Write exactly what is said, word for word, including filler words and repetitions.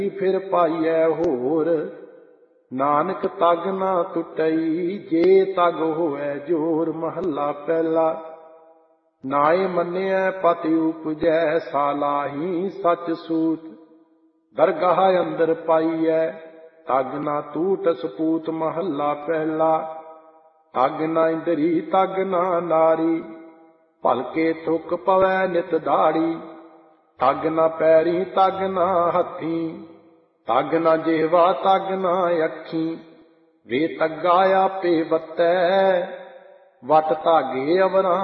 ਫਿਰ ਪਾਈਐ ਹੋਰ। ਨਾਨਕ ਤਗ ਨਾ ਟੁੱਟਈ ਜੇ ਤਗ ਹੋਐ ਜੋਰ। ਮਹੱਲਾ ਪਹਿਲਾ। ਨਾਏ ਮੰਨਿਐ ਪਤਿ ਉਪਜੈ ਸਾਲਾਹੀ ਸਚ ਸੂਤ। ਦਰਗਾਹ ਅੰਦਰ ਪਾਈਐ ਤਗ ਨਾ ਟੂਟ ਸਪੂਤ। ਮਹੱਲਾ ਪਹਿਲਾ। ਤਗ ਨਾ ਇੰਦਰੀ ਤਗ ਨਾ ਨਾਰੀ ਭਲਕੇ ਥੁੱਕ ਪਵੈ ਨਿਤ ਦਾੜੀ। ਤਗ ਨਾ ਪੈਰੀ ਤਗ ਨਾ ਹੱਥੀ ਤਗ ਨਾ ਜੇਵਾ ਤਗ ਨਾ ਅੱਖੀ। ਵੇ ਤੱਗਾ ਆਪੇ ਵਤੈ ਵਟ ਧਾਗੇ ਅਵਰਾਂ